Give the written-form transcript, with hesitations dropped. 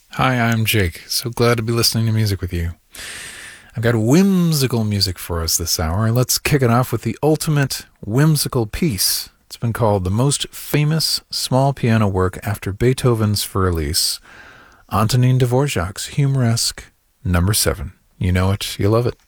Hi, I'm Jake. So glad to be listening to music with you. I've got whimsical music for us this hour. Let's kick it off with the ultimate whimsical piece. It's been called the most famous small piano work after Beethoven's Fur Elise, Antonin Dvorak's humoresque Number 7. You know it, you love it.